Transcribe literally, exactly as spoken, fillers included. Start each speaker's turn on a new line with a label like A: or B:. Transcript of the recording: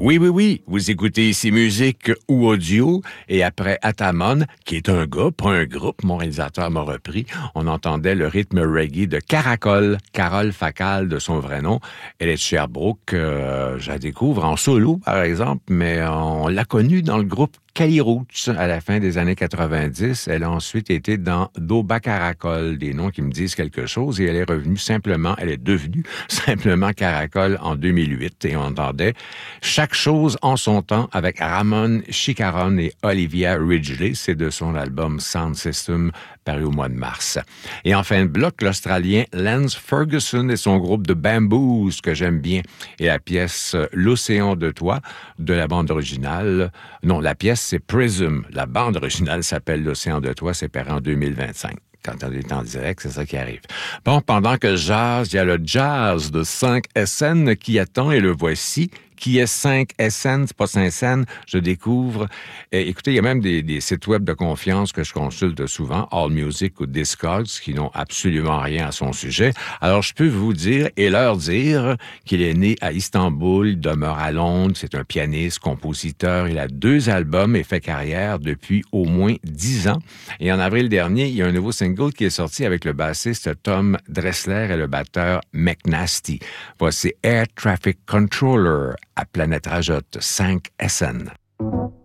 A: Oui, oui, oui, vous écoutez ici musique ou audio, et après Atamon, qui est un gars, pas un groupe, mon réalisateur m'a repris, on entendait le rythme reggae de Caracol, Carole Facal de son vrai nom. Elle est de Sherbrooke, euh, je la découvre en solo, par exemple, mais on l'a connue dans le groupe Cali Roots à la fin des années quatre-vingt-dix. Elle a ensuite été dans Doba Caracol, des noms qui me disent quelque chose, et elle est revenue simplement, elle est devenue simplement Caracol en deux mille huit, et on entendait Chaque chose en son temps avec Ramon Chicaron et Olivia Ridgely. C'est de son album Sound System paru au mois de mars. Et en fin de bloc, l'Australien Lance Ferguson et son groupe de Bamboos que j'aime bien, et la pièce L'Océan de toi de la bande originale. Non, la pièce c'est Prism. La bande originale s'appelle L'Océan de toi, c'est paru en deux mille vingt-cinq. Quand on est en direct, c'est ça qui arrive. Bon, pendant que je jase, il y a le jazz de cinq S N qui attend, et le voici. Qui est cinq S N, c'est pas Saint-Saëns, je découvre. Et écoutez, il y a même des, des sites web de confiance que je consulte souvent, AllMusic ou Discogs, qui n'ont absolument rien à son sujet. Alors, je peux vous dire et leur dire qu'il est né à Istanbul, il demeure à Londres, c'est un pianiste, compositeur, il a deux albums et fait carrière depuis au moins dix ans. Et en avril dernier, il y a un nouveau single qui est sorti avec le bassiste Tom Dressler et le batteur McNasty. Voici Air Traffic Controller à Planète Rajotte cinq S N.